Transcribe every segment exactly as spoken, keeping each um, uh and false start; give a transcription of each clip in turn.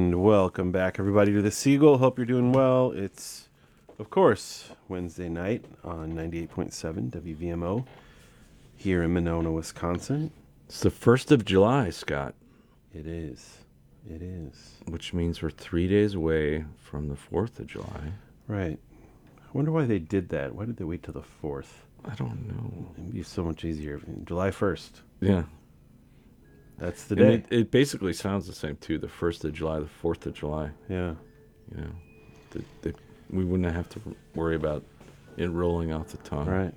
And welcome back, everybody, to the Seagull. Hope you're doing well. It's, of course, Wednesday night on ninety-eight point seven W V M O here in Monona, Wisconsin. It's the first of July, Scott. It is. It is. Which means we're three days away from the fourth of July. Right. I wonder why they did that. Why did they wait till the fourth? I don't know. It'd be so much easier. July first. Yeah. That's the And day. It, it basically sounds the same, too. The first of July, the fourth of July. Yeah. You know, the, the, we wouldn't have to worry about it rolling off the tongue. Right.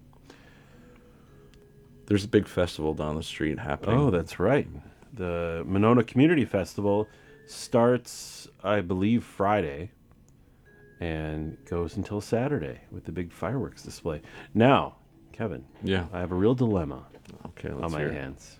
There's a big festival down the street happening. Oh, that's right. The Monona Community Festival starts, I believe, Friday and goes until Saturday with the big fireworks display. Now, Kevin, Yeah. I have a real dilemma Okay, let's on my hear it. hands.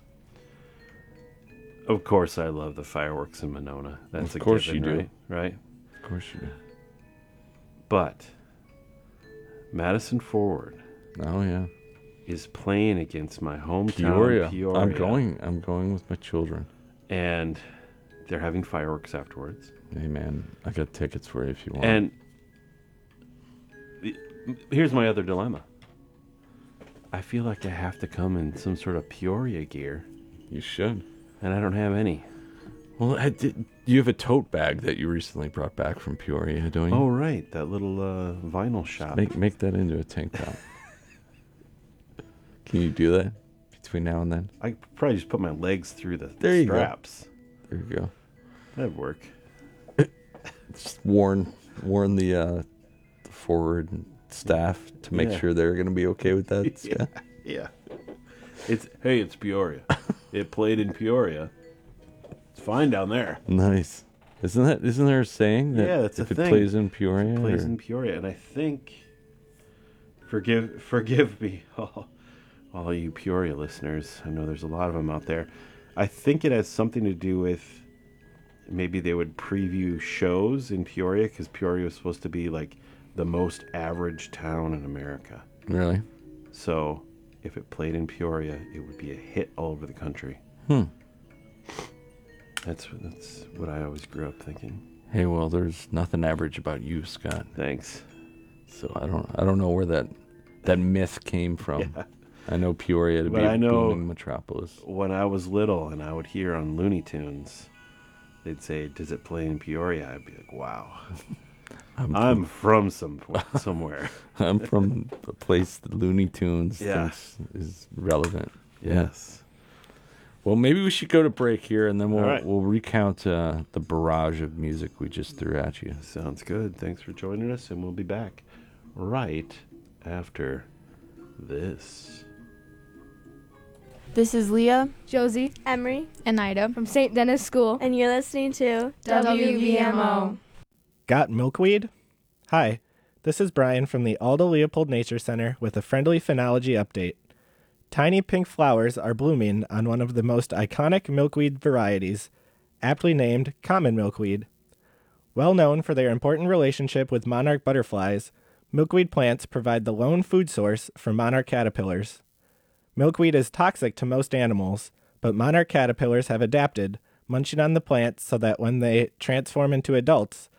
Of course, I love the fireworks in Monona. That's Of a course given, you do. right? Right? Of course you do. But Madison Forward Oh, yeah. is playing against my hometown, Peoria. Peoria. I'm going. I'm going with my children. And they're having fireworks afterwards. Hey, man, I got tickets for you if you want. And the, here's my other dilemma. I feel like I have to come in some sort of Peoria gear, You should. and I don't have any. Well, I did, you have a tote bag that you recently brought back from Peoria, don't you? Oh, right, that little uh, vinyl shop. Make make that into a tank top. Can you do that between now and then? I could probably just put my legs through the There you go. straps. There you go. That'd work. Just warn warn the uh, the forward staff to make Yeah. sure they're going to be okay with that. Scott. Yeah. It's hey, it's Peoria. It played in Peoria. It's fine down there. Nice. Isn't that isn't there a saying that Yeah, that's a if it thing. plays in Peoria? It plays or- in Peoria, and I think forgive forgive me, all, all you Peoria listeners. I know there's a lot of them out there. I think it has something to do with maybe they would preview shows in Peoria because Peoria was supposed to be like the most average town in America. Really? So if it played in Peoria, it would be a hit all over the country. Hmm. That's that's what I always grew up thinking. Hey, well, there's nothing average about you, Scott. Thanks. So I don't I don't know where that that myth came from. Yeah. I know Peoria to But be a I know- booming metropolis. When I was little and I would hear on Looney Tunes, they'd say, "Does it play in Peoria?" I'd be like, "Wow, I'm, I'm from some somewhere." I'm from a place that Looney Tunes Yeah. thinks is relevant. Yes. Well, maybe we should go to break here, and then we'll All right. we'll recount uh, the barrage of music we just threw at you. Sounds good. Thanks for joining us, and we'll be back right after this. This is Leah Josie, Emery, and Ida. from Saint Denis School, and you're listening to W V M O. Got milkweed? Hi, this is Brian from the Aldo Leopold Nature Center with a friendly phenology update. Tiny pink flowers are blooming on one of the most iconic milkweed varieties, aptly named common milkweed. Well known for their important relationship with monarch butterflies, milkweed plants provide the lone food source for monarch caterpillars. Milkweed is toxic to most animals, but monarch caterpillars have adapted, munching on the plants so that when they transform into adults,